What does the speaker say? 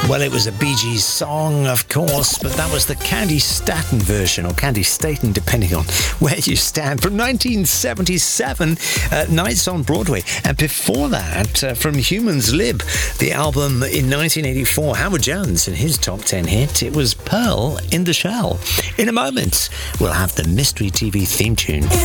Well, it was a Bee Gees song, of course, but that was the Candy Staton version, or Candy Staton, depending on where you stand, from 1977, Nights on Broadway. And before that, from Humans Lib, the album in 1984, Howard Jones and his top 10 hit, it was Pearl in the Shell. In a moment, we'll have the Mystery TV theme tune.